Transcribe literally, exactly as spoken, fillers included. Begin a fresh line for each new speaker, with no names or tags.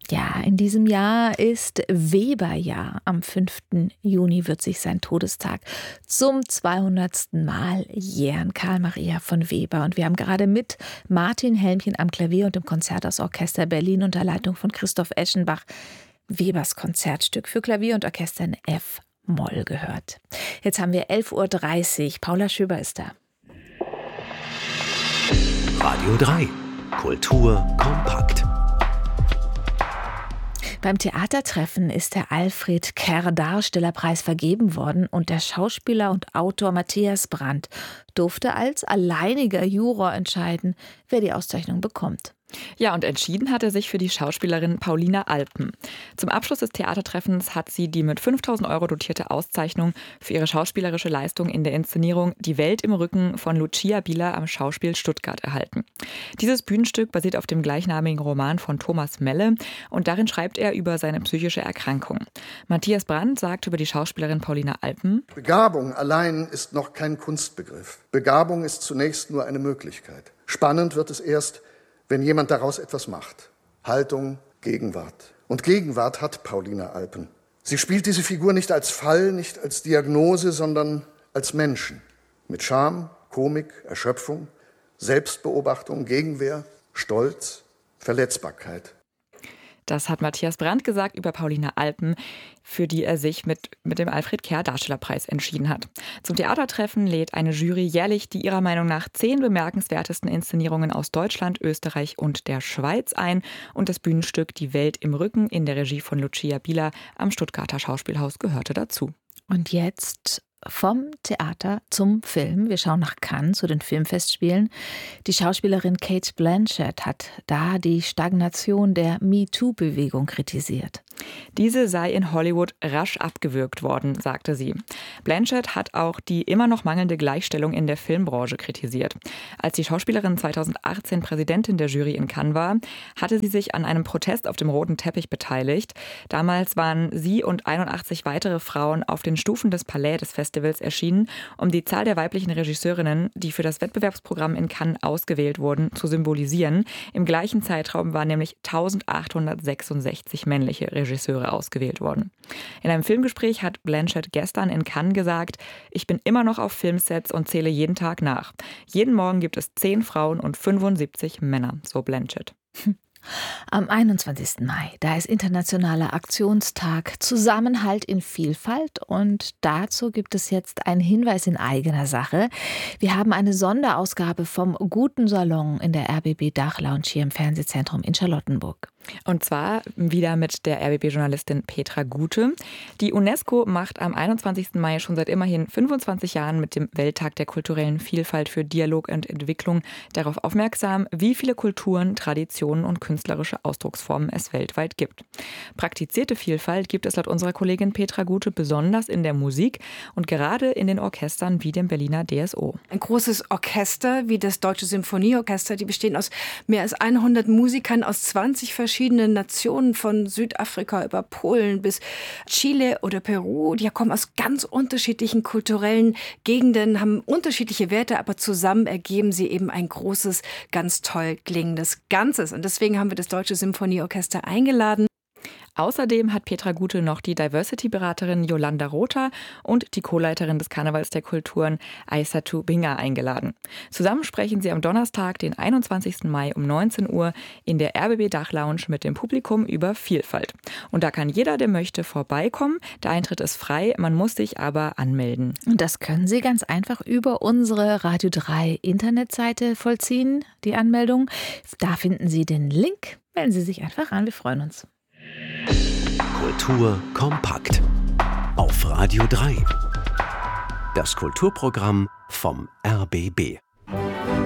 Ja, in diesem Jahr ist Weberjahr. Am fünften Juni wird sich sein Todestag zum zweihundertsten Mal jähren. Karl Maria von Weber. Und wir haben gerade mit Martin Helmchen am Klavier und dem Konzerthausorchester Berlin unter Leitung von Christoph Eschenbach Webers Konzertstück für Klavier und Orchester in F-Moll gehört. Jetzt haben wir elf Uhr dreißig. Paula Schöber ist da.
Radio drei. Kultur kompakt.
Beim Theatertreffen ist der Alfred Kerr Darstellerpreis vergeben worden und der Schauspieler und Autor Matthias Brandt durfte als alleiniger Juror entscheiden, wer die Auszeichnung bekommt.
Ja, und entschieden hat er sich für die Schauspielerin Paulina Alpen. Zum Abschluss des Theatertreffens hat sie die mit fünftausend Euro dotierte Auszeichnung für ihre schauspielerische Leistung in der Inszenierung Die Welt im Rücken von Lucia Bieler am Schauspiel Stuttgart erhalten. Dieses Bühnenstück basiert auf dem gleichnamigen Roman von Thomas Melle und darin schreibt er über seine psychische Erkrankung. Matthias Brandt sagt über die Schauspielerin Paulina Alpen:
Begabung allein ist noch kein Kunstbegriff. Begabung ist zunächst nur eine Möglichkeit. Spannend wird es erst, wenn jemand daraus etwas macht. Haltung, Gegenwart. Und Gegenwart hat Paulina Alpen. Sie spielt diese Figur nicht als Fall, nicht als Diagnose, sondern als Menschen. Mit Scham, Komik, Erschöpfung, Selbstbeobachtung, Gegenwehr, Stolz, Verletzbarkeit.
Das hat Matthias Brandt gesagt über Paulina Alpen, für die er sich mit, mit dem Alfred Kerr Darstellerpreis entschieden hat. Zum Theatertreffen lädt eine Jury jährlich die ihrer Meinung nach zehn bemerkenswertesten Inszenierungen aus Deutschland, Österreich und der Schweiz ein. Und das Bühnenstück Die Welt im Rücken in der Regie von Lucia Bieler am Stuttgarter Schauspielhaus gehörte dazu.
Und jetzt vom Theater zum Film. Wir schauen nach Cannes zu den Filmfestspielen. Die Schauspielerin Cate Blanchett hat da die Stagnation der MeToo-Bewegung kritisiert.
Diese sei in Hollywood rasch abgewürgt worden, sagte sie. Blanchett hat auch die immer noch mangelnde Gleichstellung in der Filmbranche kritisiert. Als die Schauspielerin zweitausendachtzehn Präsidentin der Jury in Cannes war, hatte sie sich an einem Protest auf dem roten Teppich beteiligt. Damals waren sie und einundachtzig weitere Frauen auf den Stufen des Palais des Festivals erschienen, um die Zahl der weiblichen Regisseurinnen, die für das Wettbewerbsprogramm in Cannes ausgewählt wurden, zu symbolisieren. Im gleichen Zeitraum waren nämlich eintausendachthundertsechsundsechzig männliche Regisseurinnen Regisseure ausgewählt worden. In einem Filmgespräch hat Blanchett gestern in Cannes gesagt: Ich bin immer noch auf Filmsets und zähle jeden Tag nach. Jeden Morgen gibt es zehn Frauen und fünfundsiebzig Männer, so Blanchett.
Am einundzwanzigsten Mai, da ist internationaler Aktionstag Zusammenhalt in Vielfalt und dazu gibt es jetzt einen Hinweis in eigener Sache. Wir haben eine Sonderausgabe vom Guten Salon in der R B B Dachlounge hier im Fernsehzentrum in Charlottenburg.
Und zwar wieder mit der R B B-Journalistin Petra Gute. Die UNESCO macht am einundzwanzigsten Mai schon seit immerhin fünfundzwanzig Jahren mit dem Welttag der kulturellen Vielfalt für Dialog und Entwicklung darauf aufmerksam, wie viele Kulturen, Traditionen und künstlerische Ausdrucksformen es weltweit gibt. Praktizierte Vielfalt gibt es laut unserer Kollegin Petra Gute besonders in der Musik und gerade in den Orchestern wie dem Berliner D S O.
Ein großes Orchester wie das Deutsche Symphonieorchester, die bestehen aus mehr als hundert Musikern aus zwanzig verschiedenen Nationen, von Südafrika über Polen bis Chile oder Peru. Die kommen aus ganz unterschiedlichen kulturellen Gegenden, haben unterschiedliche Werte, aber zusammen ergeben sie eben ein großes, ganz toll klingendes Ganzes. Und deswegen haben wir das Deutsche Symphonieorchester eingeladen.
Außerdem hat Petra Gute noch die Diversity-Beraterin Yolanda Rother und die Co-Leiterin des Karnevals der Kulturen Aissatu Binga eingeladen. Zusammen sprechen sie am Donnerstag, den einundzwanzigsten Mai um neunzehn Uhr in der R B B Dachlounge mit dem Publikum über Vielfalt. Und da kann jeder, der möchte, vorbeikommen. Der Eintritt ist frei, man muss sich aber anmelden.
Und das können Sie ganz einfach über unsere Radio drei Internetseite vollziehen, die Anmeldung. Da finden Sie den Link. Melden Sie sich einfach an, wir freuen uns.
Kultur kompakt. Auf Radio drei. Das Kulturprogramm vom R B B.